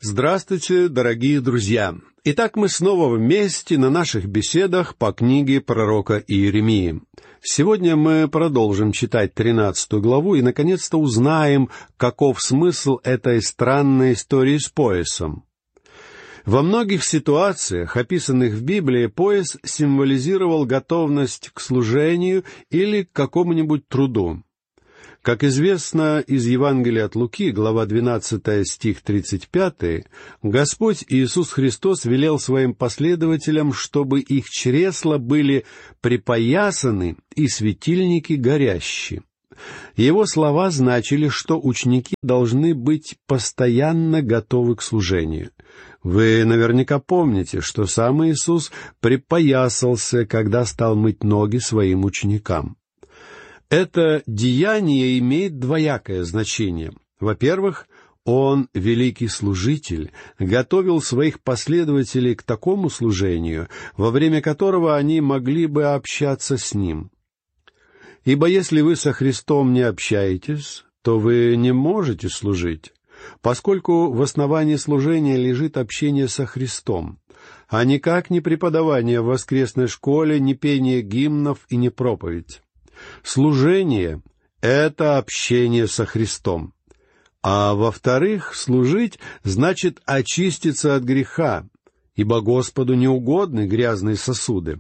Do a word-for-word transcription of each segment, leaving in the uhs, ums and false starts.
Здравствуйте, дорогие друзья! Итак, мы снова вместе на наших беседах по книге пророка Иеремии. Сегодня мы продолжим читать тринадцатую главу и, наконец-то, узнаем, каков смысл этой странной истории с поясом. Во многих ситуациях, описанных в Библии, пояс символизировал готовность к служению или к какому-нибудь труду. Как известно из Евангелия от Луки, глава двенадцатая, стих тридцать пятый, Господь Иисус Христос велел своим последователям, чтобы их чресла были припоясаны и светильники горящие. Его слова значили, что ученики должны быть постоянно готовы к служению. Вы наверняка помните, что сам Иисус припоясался, когда стал мыть ноги своим ученикам. Это деяние имеет двоякое значение. Во-первых, он, великий служитель, готовил своих последователей к такому служению, во время которого они могли бы общаться с ним. Ибо если вы со Христом не общаетесь, то вы не можете служить, поскольку в основании служения лежит общение со Христом, а никак не преподавание в воскресной школе, не пение гимнов и не проповедь. Служение — это общение со Христом. А во-вторых, служить значит очиститься от греха, ибо Господу не угодны грязные сосуды.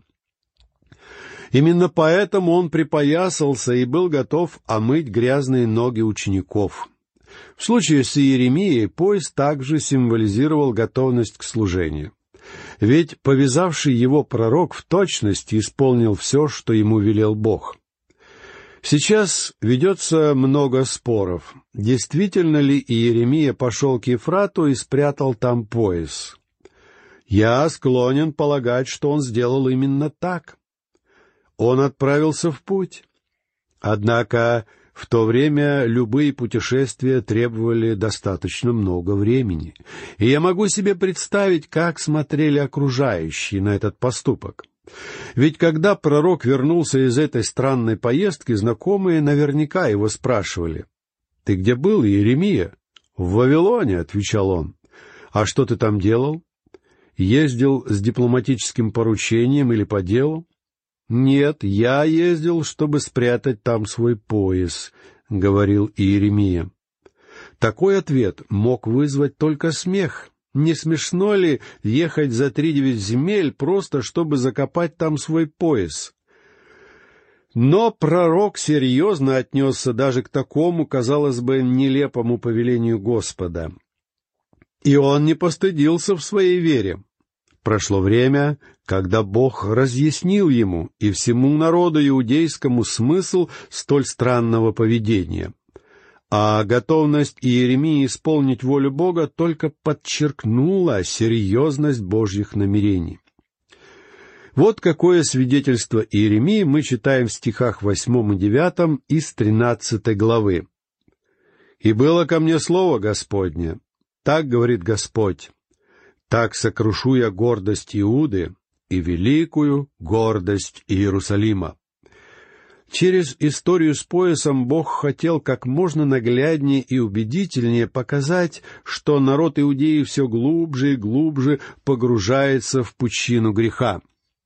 Именно поэтому он припоясался и был готов омыть грязные ноги учеников. В случае с Иеремией пояс также символизировал готовность к служению. Ведь повязавший его пророк в точности исполнил все, что ему велел Бог. Сейчас ведется много споров, действительно ли Иеремия пошел к Ефрату и спрятал там пояс. Я склонен полагать, что он сделал именно так. Он отправился в путь. Однако в то время любые путешествия требовали достаточно много времени, и я могу себе представить, как смотрели окружающие на этот поступок. Ведь когда пророк вернулся из этой странной поездки, знакомые наверняка его спрашивали: «Ты где был, Иеремия?» «В Вавилоне», — отвечал он. «А что ты там делал? Ездил с дипломатическим поручением или по делу?» «Нет, я ездил, чтобы спрятать там свой пояс», — говорил Иеремия. Такой ответ мог вызвать только смех. Не смешно ли ехать за тридевять земель просто, чтобы закопать там свой пояс? Но пророк серьезно отнесся даже к такому, казалось бы, нелепому повелению Господа. И он не постыдился в своей вере. Прошло время, когда Бог разъяснил ему и всему народу иудейскому смысл столь странного поведения. А готовность Иеремии исполнить волю Бога только подчеркнула серьезность Божьих намерений. Вот какое свидетельство Иеремии мы читаем в стихах восьмом и девятом из тринадцатой главы. «И было ко мне слово Господне, так говорит Господь, так сокрушу я гордость Иуды и великую гордость Иерусалима». Через историю с поясом Бог хотел как можно нагляднее и убедительнее показать, что народ Иудеи все глубже и глубже погружается в пучину греха.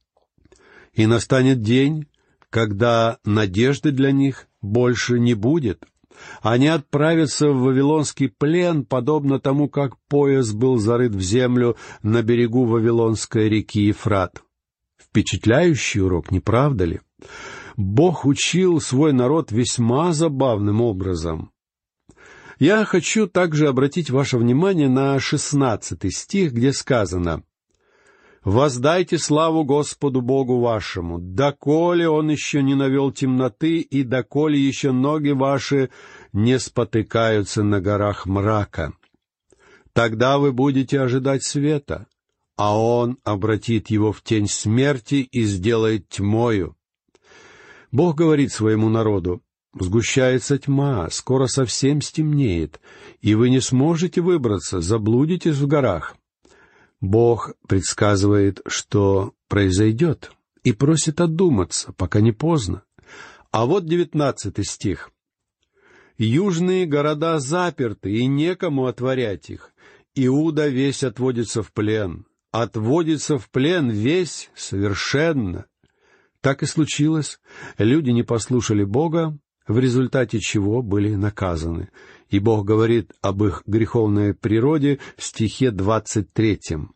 И настанет день, когда надежды для них больше не будет. Они отправятся в вавилонский плен, подобно тому, как пояс был зарыт в землю на берегу Вавилонской реки Ефрат. Впечатляющий урок, не правда ли? Бог учил свой народ весьма забавным образом. Я хочу также обратить ваше внимание на шестнадцатый стих, где сказано: «Воздайте славу Господу Богу вашему, доколе Он еще не навел темноты, и доколе еще ноги ваши не спотыкаются на горах мрака. Тогда вы будете ожидать света, а Он обратит его в тень смерти и сделает тьмою». Бог говорит своему народу: «Сгущается тьма, скоро совсем стемнеет, и вы не сможете выбраться, заблудитесь в горах». Бог предсказывает, что произойдет, и просит одуматься, пока не поздно. А вот девятнадцатый стих. «Южные города заперты, и некому отворять их, Иуда весь отводится в плен, отводится в плен весь совершенно. Так и случилось. Люди не послушали Бога, в результате чего были наказаны. И Бог говорит об их греховной природе в стихе двадцать третьем.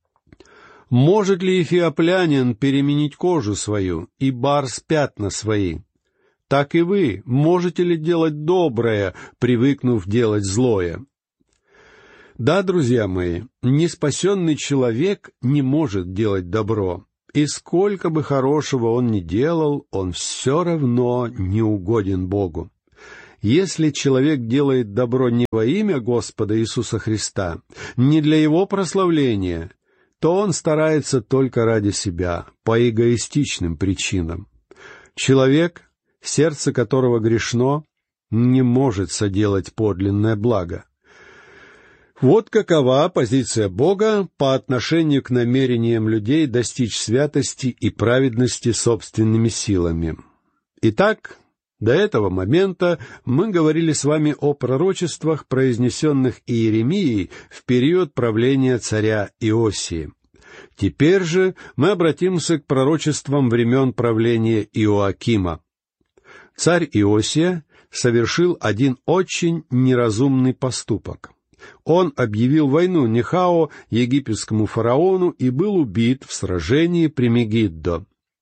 «Может ли эфиоплянин переменить кожу свою, и барс пятна свои? Так и вы можете ли делать доброе, привыкнув делать злое?» Да, друзья мои, неспасенный человек не может делать добро, и сколько бы хорошего он ни делал, он все равно не угоден Богу. Если человек делает добро не во имя Господа Иисуса Христа, не для Его прославления, то он старается только ради себя, по эгоистичным причинам. Человек, сердце которого грешно, не может соделать подлинное благо. Вот какова позиция Бога по отношению к намерениям людей достичь святости и праведности собственными силами. Итак, до этого момента мы говорили с вами о пророчествах, произнесенных Иеремией в период правления царя Иосии. Теперь же мы обратимся к пророчествам времен правления Иоакима. Царь Иосия совершил один очень неразумный поступок. Он объявил войну Нехао, египетскому фараону, и был убит в сражении при Мегиддо.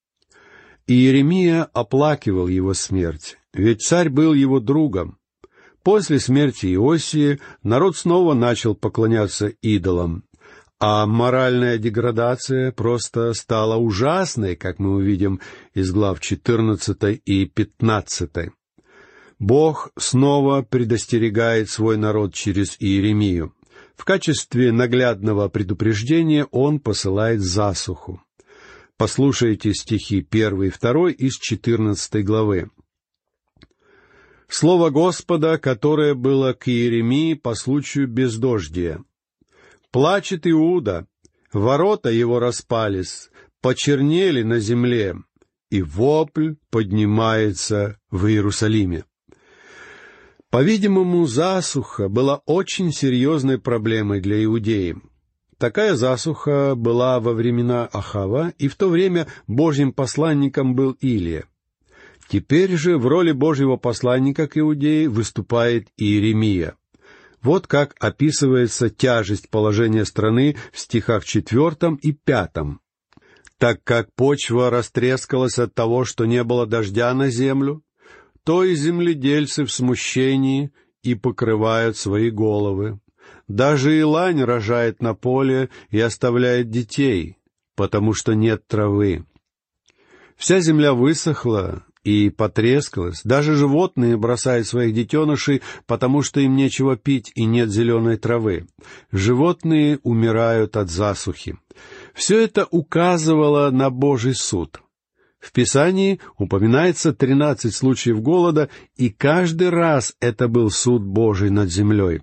Иеремия оплакивал его смерть, ведь царь был его другом. После смерти Иосии народ снова начал поклоняться идолам, а моральная деградация просто стала ужасной, как мы увидим из глав четырнадцатой и пятнадцатой. Бог снова предостерегает свой народ через Иеремию. В качестве наглядного предупреждения Он посылает засуху. Послушайте стихи первый и второй из четырнадцатой главы. «Слово Господа, которое было к Иеремии по случаю бездождия. Плачет Иуда, ворота его распались, почернели на земле, и вопль поднимается в Иерусалиме». По-видимому, засуха была очень серьезной проблемой для Иудеи. Такая засуха была во времена Ахава, и в то время Божьим посланником был Илия. Теперь же в роли Божьего посланника к Иудее выступает Иеремия. Вот как описывается тяжесть положения страны в стихах четвертом и пятом. «Так как почва растрескалась от того, что не было дождя на землю, то и земледельцы в смущении и покрывают свои головы. Даже и лань рожает на поле и оставляет детей, потому что нет травы. Вся земля высохла и потрескалась, даже животные бросают своих детенышей, потому что им нечего пить и нет зеленой травы. Животные умирают от засухи». Все это указывало на Божий суд. В Писании упоминается тринадцать случаев голода, и каждый раз это был суд Божий над землей.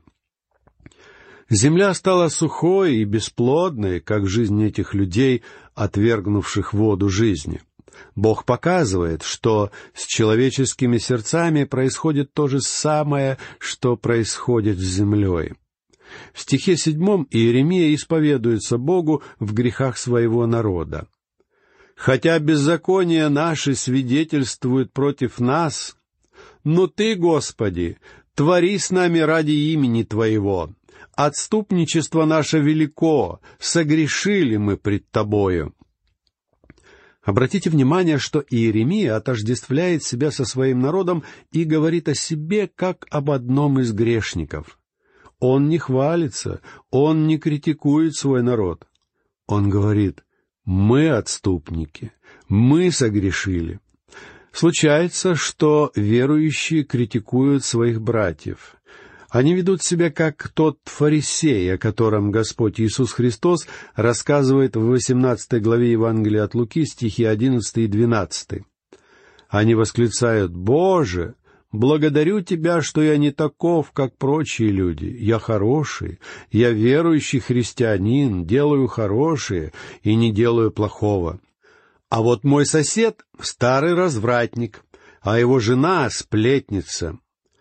Земля стала сухой и бесплодной, как жизнь этих людей, отвергнувших воду жизни. Бог показывает, что с человеческими сердцами происходит то же самое, что происходит с землей. В стихе седьмом Иеремия исповедуется Богу в грехах своего народа. «Хотя беззакония наши свидетельствуют против нас, но Ты, Господи, твори с нами ради имени Твоего. Отступничество наше велико, согрешили мы пред Тобою». Обратите внимание, что Иеремия отождествляет себя со своим народом и говорит о себе как об одном из грешников. Он не хвалится, он не критикует свой народ. Он говорит: «Мы отступники, мы согрешили». Случается, что верующие критикуют своих братьев. Они ведут себя как тот фарисей, о котором Господь Иисус Христос рассказывает в восемнадцатой главе Евангелия от Луки, стихи одиннадцатый и двенадцатый. Они восклицают: «Боже, благодарю Тебя, что я не таков, как прочие люди. Я хороший, я верующий христианин, делаю хорошее и не делаю плохого. А вот мой сосед — старый развратник, а его жена — сплетница».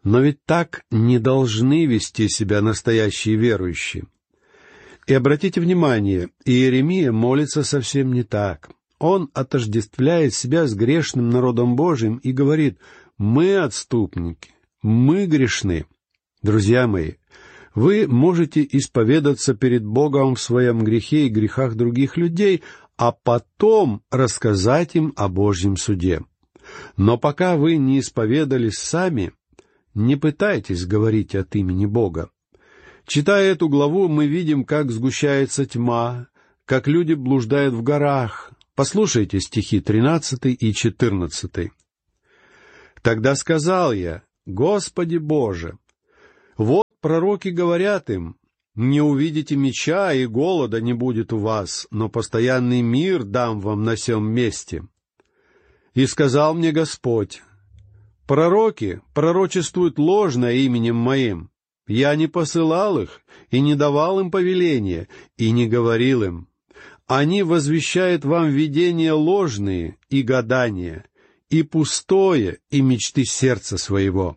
Но ведь так не должны вести себя настоящие верующие. И обратите внимание, Иеремия молится совсем не так. Он отождествляет себя с грешным народом Божиим и говорит: «Мы отступники, мы грешны». Друзья мои, вы можете исповедаться перед Богом в своем грехе и грехах других людей, а потом рассказать им о Божьем суде. Но пока вы не исповедались сами, не пытайтесь говорить от имени Бога. Читая эту главу, мы видим, как сгущается тьма, как люди блуждают в горах. Послушайте стихи тринадцатый и четырнадцатый. «Тогда сказал я: Господи Боже, вот пророки говорят им: не увидите меча, и голода не будет у вас, но постоянный мир дам вам на сем месте. И сказал мне Господь: пророки пророчествуют ложно именем моим. Я не посылал их, и не давал им повеления, и не говорил им. Они возвещают вам видения ложные и гадания, и пустое, и мечты сердца своего».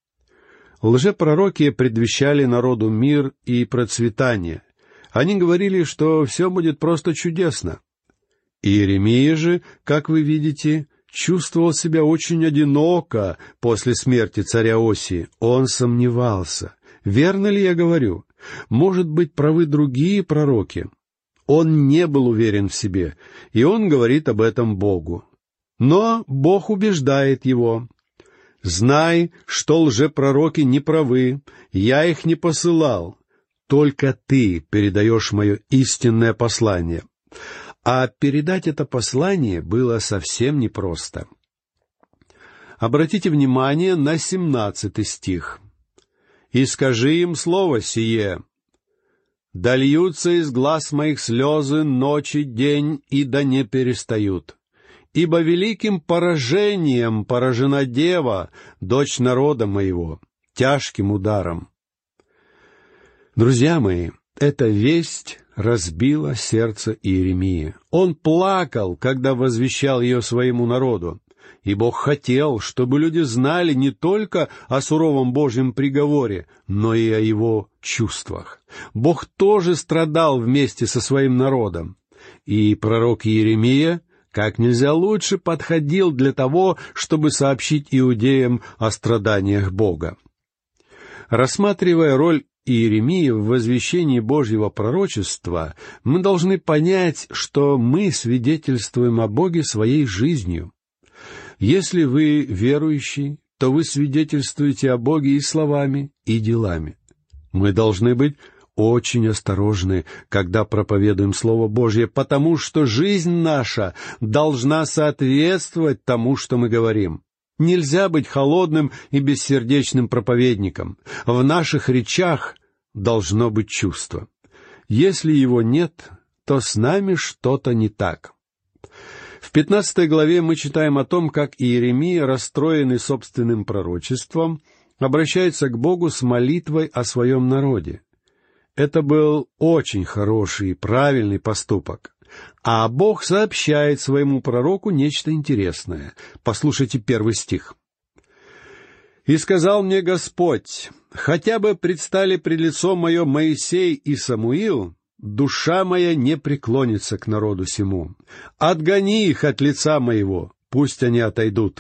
Лжепророки предвещали народу мир и процветание. Они говорили, что все будет просто чудесно. Иеремия же, как вы видите, чувствовал себя очень одиноко после смерти царя Осии. Он сомневался. Верно ли я говорю? Может быть, правы другие пророки? Он не был уверен в себе, и он говорит об этом Богу. Но Бог убеждает его: «Знай, что лжепророки не правы, я их не посылал, только ты передаешь мое истинное послание». А передать это послание было совсем непросто. Обратите внимание на семнадцатый стих. «И скажи им слово сие: да льются из глаз моих слезы ночь и день, и да не перестают. Ибо великим поражением поражена дева, дочь народа моего, тяжким ударом». Друзья мои, эта весть разбила сердце Иеремии. Он плакал, когда возвещал ее своему народу. И Бог хотел, чтобы люди знали не только о суровом Божьем приговоре, но и о его чувствах. Бог тоже страдал вместе со своим народом. И пророк Иеремия как нельзя лучше подходил для того, чтобы сообщить иудеям о страданиях Бога. Рассматривая роль Иеремии в возвещении Божьего пророчества, мы должны понять, что мы свидетельствуем о Боге своей жизнью. Если вы верующий, то вы свидетельствуете о Боге и словами, и делами. Мы должны быть очень осторожны, когда проповедуем Слово Божье, потому что жизнь наша должна соответствовать тому, что мы говорим. Нельзя быть холодным и бессердечным проповедником. В наших речах должно быть чувство. Если его нет, то с нами что-то не так. В пятнадцатой главе мы читаем о том, как Иеремия, расстроенный собственным пророчеством, обращается к Богу с молитвой о своем народе. Это был очень хороший и правильный поступок. А Бог сообщает своему пророку нечто интересное. Послушайте первый стих. «И сказал мне Господь: хотя бы предстали пред лицом мое Моисей и Самуил, душа моя не преклонится к народу сему. Отгони их от лица моего, пусть они отойдут».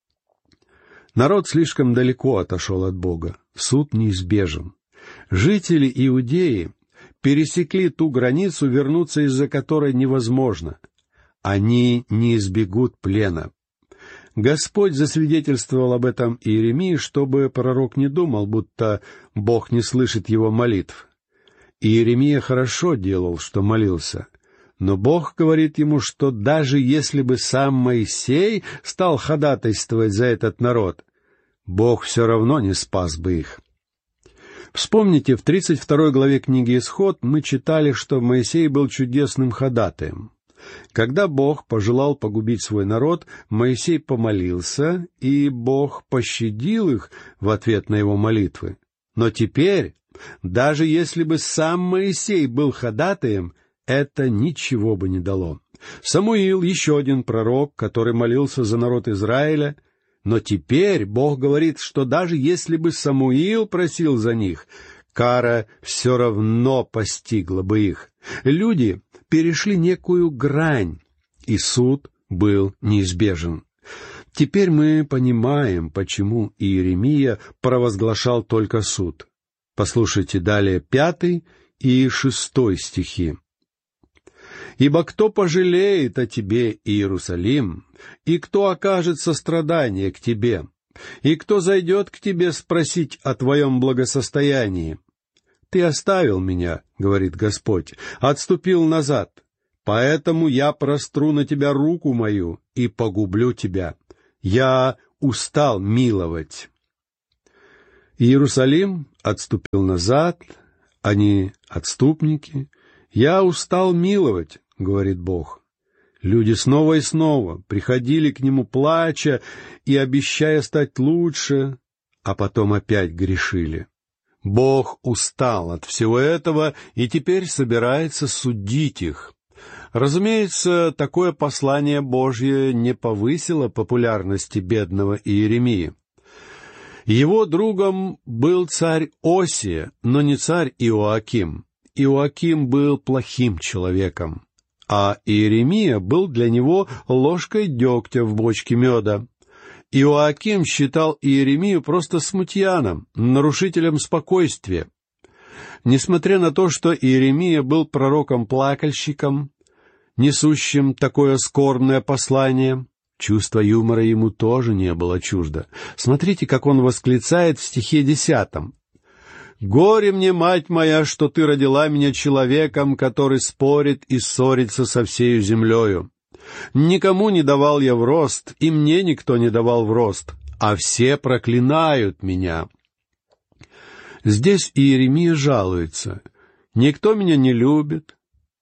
Народ слишком далеко отошел от Бога. Суд неизбежен. Жители Иудеи пересекли ту границу, вернуться из-за которой невозможно. Они не избегут плена. Господь засвидетельствовал об этом Иеремии, чтобы пророк не думал, будто Бог не слышит его молитв. Иеремия хорошо делал, что молился, но Бог говорит ему, что даже если бы сам Моисей стал ходатайствовать за этот народ, Бог все равно не спас бы их. Вспомните, в тридцать второй главе книги «Исход» мы читали, что Моисей был чудесным ходатаем. Когда Бог пожелал погубить свой народ, Моисей помолился, и Бог пощадил их в ответ на его молитвы. Но теперь, даже если бы сам Моисей был ходатаем, это ничего бы не дало. Самуил, еще один пророк, который молился за народ Израиля, Но теперь Бог говорит, что даже если бы Самуил просил за них, кара все равно постигла бы их. Люди перешли некую грань, и суд был неизбежен. Теперь мы понимаем, почему Иеремия провозглашал только суд. Послушайте далее пятый и шестой стихи. «Ибо кто пожалеет о тебе, Иерусалим, и кто окажет сострадание к тебе, и кто зайдет к тебе спросить о твоем благосостоянии? Ты оставил меня, — говорит Господь, — отступил назад, поэтому я простру на тебя руку мою и погублю тебя. Я устал миловать». Иерусалим отступил назад, они отступники. «Я устал миловать», — говорит Бог. Люди снова и снова приходили к Нему, плача и обещая стать лучше, а потом опять грешили. Бог устал от всего этого и теперь собирается судить их. Разумеется, такое послание Божье не повысило популярности бедного Иеремии. Его другом был царь Осия, но не царь Иоаким. Иоаким был плохим человеком, а Иеремия был для него ложкой дегтя в бочке меда. Иоаким считал Иеремию просто смутьяном, нарушителем спокойствия. Несмотря на то, что Иеремия был пророком-плакальщиком, несущим такое скорбное послание, чувство юмора ему тоже не было чуждо. Смотрите, как он восклицает в стихе десятом. «Горе мне, мать моя, что ты родила меня человеком, который спорит и ссорится со всею землею. Никому не давал я в рост, и мне никто не давал в рост, а все проклинают меня». Здесь Иеремия жалуется. «Никто меня не любит.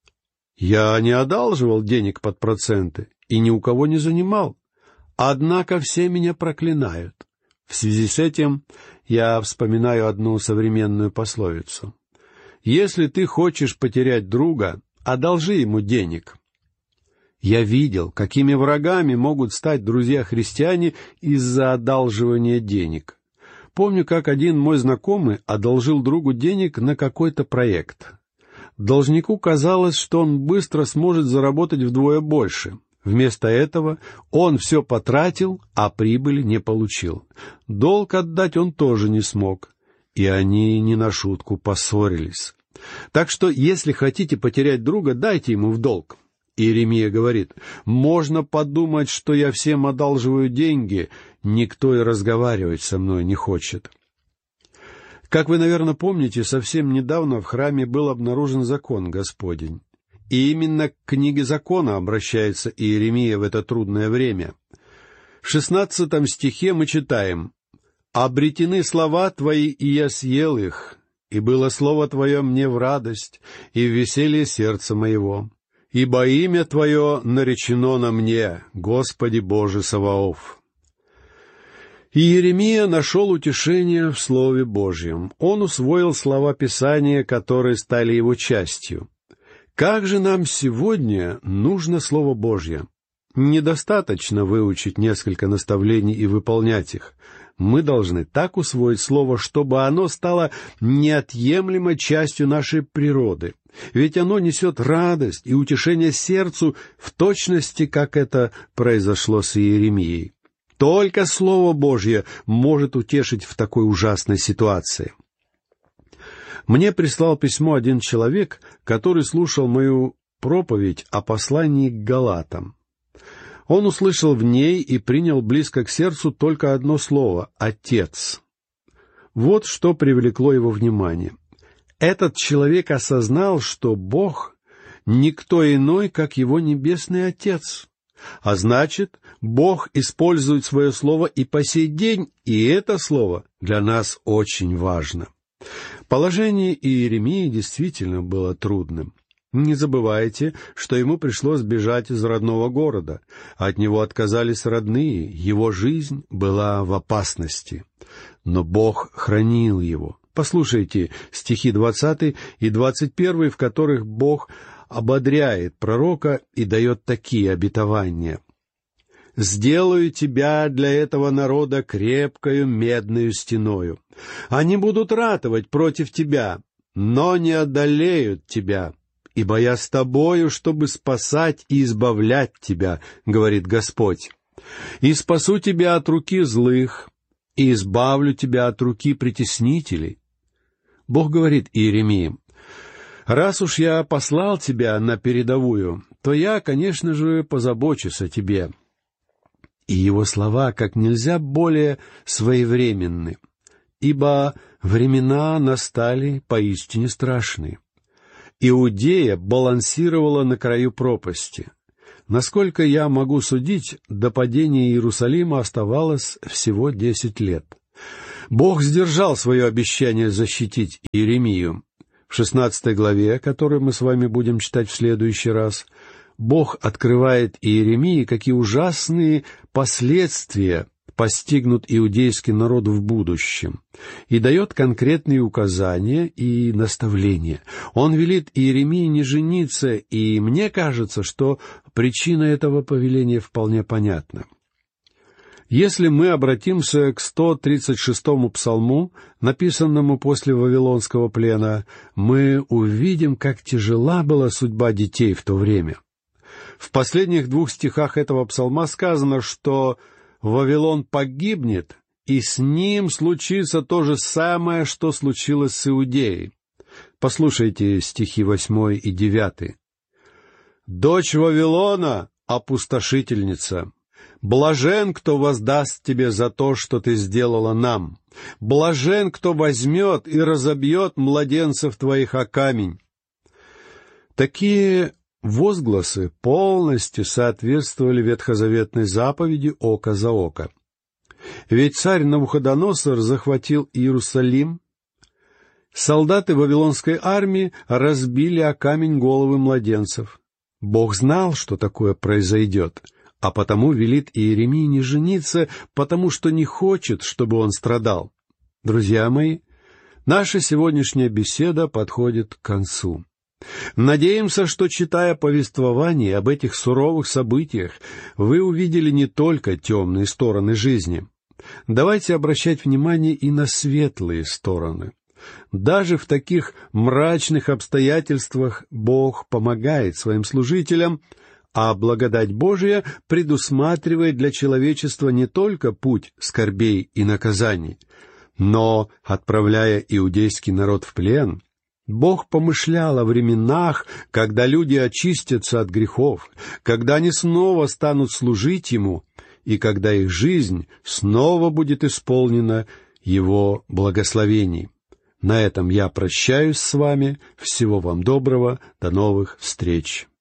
Я не одалживал денег под проценты и ни у кого не занимал. Однако все меня проклинают». В связи с этим я вспоминаю одну современную пословицу. «Если ты хочешь потерять друга, одолжи ему денег». Я видел, какими врагами могут стать друзья-христиане из-за одалживания денег. Помню, как один мой знакомый одолжил другу денег на какой-то проект. Должнику казалось, что он быстро сможет заработать вдвое больше. Вместо этого он все потратил, а прибыли не получил. Долг отдать он тоже не смог, и они не на шутку поссорились. Так что, если хотите потерять друга, дайте ему в долг. Иеремия говорит: «Можно подумать, что я всем одалживаю деньги, никто и разговаривать со мной не хочет». Как вы, наверное, помните, совсем недавно в храме был обнаружен закон Господень. И именно к книге закона обращается Иеремия в это трудное время. В шестнадцатом стихе мы читаем: «Обретены слова Твои, и я съел их, и было слово Твое мне в радость, и в веселье сердца моего. Ибо имя Твое наречено на мне, Господи Боже Саваоф». Иеремия нашел утешение в Слове Божьем. Он усвоил слова Писания, которые стали его частью. Как же нам сегодня нужно Слово Божье? Недостаточно выучить несколько наставлений и выполнять их. Мы должны так усвоить Слово, чтобы оно стало неотъемлемой частью нашей природы. Ведь оно несет радость и утешение сердцу в точности, как это произошло с Иеремией. Только Слово Божье может утешить в такой ужасной ситуации. Мне прислал письмо один человек, который слушал мою проповедь о послании к Галатам. Он услышал в ней и принял близко к сердцу только одно слово — «Отец». Вот что привлекло его внимание. Этот человек осознал, что Бог — никто иной, как его Небесный Отец. А значит, Бог использует свое слово и по сей день, и это слово для нас очень важно. Положение Иеремии действительно было трудным. Не забывайте, что ему пришлось бежать из родного города. От него отказались родные, его жизнь была в опасности. Но Бог хранил его. Послушайте стихи двадцатый и двадцать первый, в которых Бог ободряет пророка и дает такие обетования. сделаю тебя для этого народа крепкою медною стеною. Они будут ратовать против тебя, но не одолеют тебя, ибо я с тобою, чтобы спасать и избавлять тебя, говорит Господь. И спасу тебя от руки злых, и избавлю тебя от руки притеснителей. Бог говорит Иеремии: «Раз уж я послал тебя на передовую, то я, конечно же, позабочусь о тебе». И его слова как нельзя более своевременны, ибо времена настали поистине страшные. Иудея балансировала на краю пропасти. Насколько я могу судить, до падения Иерусалима оставалось всего десять лет. Бог сдержал свое обещание защитить Иеремию. В шестнадцатой главе, которую мы с вами будем читать в следующий раз, Бог открывает Иеремии, какие ужасные последствия постигнут иудейский народ в будущем, и дает конкретные указания и наставления. Он велит Иеремии не жениться, и мне кажется, что причина этого повеления вполне понятна. Если мы обратимся к сто тридцать шестому псалму, написанному после Вавилонского плена, мы увидим, как тяжела была судьба детей в то время. В последних двух стихах этого псалма сказано, что Вавилон погибнет, и с ним случится то же самое, что случилось с Иудеей. Послушайте стихи восьмой и девятый. «Дочь Вавилона — опустошительница. Блажен, кто воздаст тебе за то, что ты сделала нам. Блажен, кто возьмет и разобьет младенцев твоих о камень». Такие возгласы полностью соответствовали ветхозаветной заповеди «око за око». Ведь царь Навуходоносор захватил Иерусалим, солдаты вавилонской армии разбили о камень головы младенцев. Бог знал, что такое произойдет, а потому велит Иеремии не жениться, потому что не хочет, чтобы он страдал. Друзья мои, наша сегодняшняя беседа подходит к концу. Надеемся, что, читая повествование об этих суровых событиях, вы увидели не только темные стороны жизни. Давайте обращать внимание и на светлые стороны. Даже в таких мрачных обстоятельствах Бог помогает своим служителям, а благодать Божия предусматривает для человечества не только путь скорбей и наказаний, но, отправляя иудейский народ в плен, Бог помышлял о временах, когда люди очистятся от грехов, когда они снова станут служить Ему, и когда их жизнь снова будет исполнена Его благословений. На этом я прощаюсь с вами. Всего вам доброго. До новых встреч.